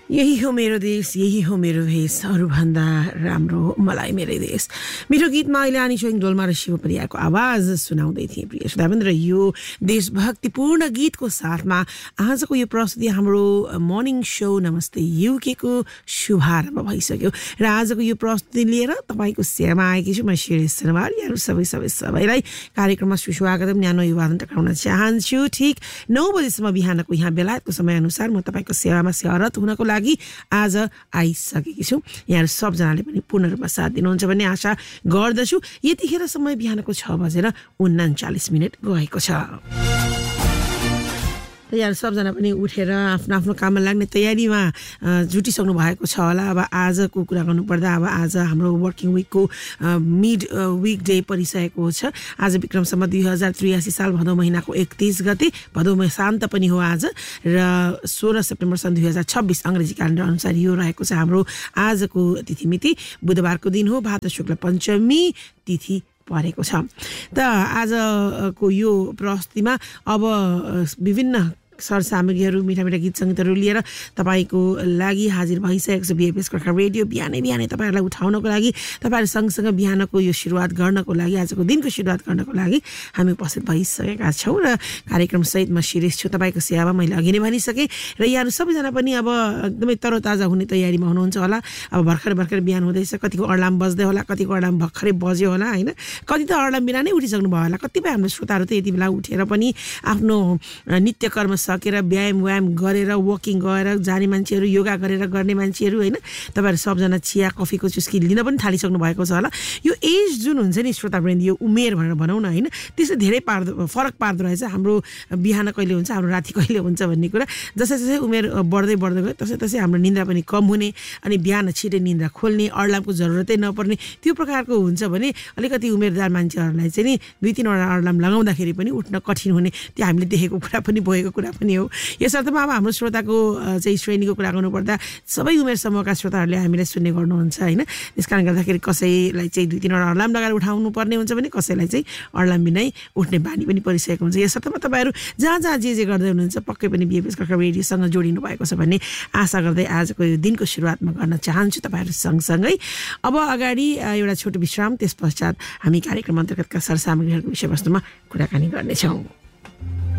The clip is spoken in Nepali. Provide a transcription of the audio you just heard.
यही हो मेरो देश, यही हो मेरो भेष, अरूभन्दा राम्रो मलाई मेरै देश। मिठो गीतमा अहिले आनी छोइङ डोल्मा र शिवप्रियाको आवाज सुनाउँदै थिए प्रिय श्रोताबिन्द। र यो देशभक्तिपूर्ण गीतको साथमा आजको यो प्रस्तुति हाम्रो मर्निङ सो नमस्ते युके को शुभारम्भ भइसक्यो। र आजको यो प्रस्तुति लिएर तपाईँको सेवामा आएकी छु म शिरेश सरवाल। यहाँहरू सबैलाई कार्यक्रममा सुस्वागत न्यानो युवादन टक्राउन चाहन्छु। ठिक 9 बजेसम्म बिहानको यहाँ बेलायतको समयअनुसार म तपाईँको सेवामा सेवारत हुनको लागि आज आइसकेकी छु। यहाँहरू सबजनाले पनि पूर्ण रूपमा साथ दिनुहुन्छ भन्ने आशा गर्दछु। यतिखेर समय बिहानको 6:39 गएको छ। यहाँ सबजना पनि उठेर आफ्नो आफ्नो काममा लाग्ने तयारीमा जुटिसक्नु भएको छ होला। अब आजको कुरा गर्नुपर्दा अब आज हाम्रो वर्किङ विकको मिड विक डे परिसकेको छ। आज विक्रमसम्म 2083 साल भदौ महिनाको 31 गते, भदौ शान्त पनि हो आज, र 16 सेप्टेम्बर सन् 2026 अङ्ग्रेजी क्यालेन्डर अनुसार यो रहेको छ हाम्रो आजको तिथिमिति। बुधबारको दिन हो, भाद्र शुक्ल पञ्चमी तिथि परेको छ। त आजको यो प्रस्तुतिमा अब विभिन्न सरसामग्रीहरू मिठा मिठा गीत सङ्गीतहरू लिएर तपाईँको लागि हाजिर भइसकेको छ बिएफएस गोर्खा रेडियो। बिहानै तपाईँहरूलाई उठाउनको लागि, तपाईँहरू सँगसँगै बिहानको यो सुरुवात गर्नको लागि, आजको दिनको सुरुवात गर्नको लागि हामी उपस्थित भइसकेका छौँ। र कार्यक्रमसहित म शिरेश छु तपाईँको सेवामा। मैले अघि नै भनिसकेँ। र यहाँहरू सबैजना पनि अब एकदमै तरोताजा हुने तयारीमा हुनुहुन्छ होला। अब भर्खर बिहान हुँदैछ, कतिको अलार्म बज्दै होला, कतिको अलार्म भर्खरै बज्यो होला होइन, कति त अलार्म बिना नै उठिसक्नु भयो होला। कतिपय हाम्रो श्रोताहरू त यति बेला उठेर पनि आफ्नो नित्यकर्म सकेर व्यायाम गरेर वकिङ गएर जाने मान्छेहरू, योगा गरेर गर्ने मान्छेहरू होइन, तपाईँहरू सबजना चिया कफीको चुस्की लिन पनि थालिसक्नु भएको छ होला। यो एज जुन हुन्छ नि श्रोतावृन्द, यो उमेर भनेर भनौँ न होइन, त्यसले धेरै फरक पार्दो रहेछ। हाम्रो बिहान कहिले हुन्छ, हाम्रो राति कहिले हुन्छ भन्ने कुरा। जसै उमेर बढ्दै गयो तसै हाम्रो निन्द्रा पनि कम हुने, अनि बिहान छिटै निन्द्रा खोल्ने, अलार्मको जरुरतै नपर्ने, त्यो प्रकारको हुन्छ भने अलिकति उमेरदार मान्छेहरूलाई चाहिँ नि 2-3वटा अलार्म लगाउँदाखेरि पनि उठ्न कठिन हुने, त्यो हामीले देखेको कुरा पनि भएको कुरा पनि हो। यसर्थमा अब हाम्रो श्रोताको चाहिँ श्रेणीको कुरा गर्नुपर्दा सबै उमेर समूहका श्रोताहरूले हामीलाई सुन्ने गर्नुहुन्छ होइन। त्यस कारण गर्दाखेरि कसैलाई चाहिँ 2-3वटा अलार्म लगाएर उठाउनु पर्ने हुन्छ भने कसैलाई चाहिँ अलार्म बिनै उठ्ने बानी पनि परिसकेको हुन्छ। यसर्थमा तपाईँहरू जहाँ जे गर्दै हुनुहुन्छ पक्कै पनि बिएफएस गोर्खा रेडियोसँग जोडिनु भएको छ भन्ने आशा गर्दै आजको यो दिनको सुरुवातमा गर्न चाहन्छु तपाईँहरू सँगसँगै। अब अगाडि एउटा छोटो विश्राम, त्यस पश्चात हामी कार्यक्रम अन्तर्गतका सरसामग्रीहरूको विषयवस्तुमा कुराकानी गर्नेछौँ।